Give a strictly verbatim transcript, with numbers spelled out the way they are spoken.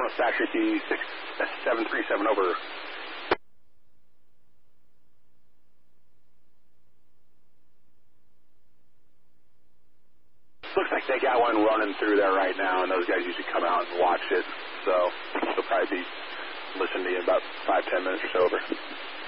North Factory T six seven three seven over. Looks like they got one running through there right now, and those guys usually come out and watch it. So they'll probably be listening to you in about five, ten minutes or so over.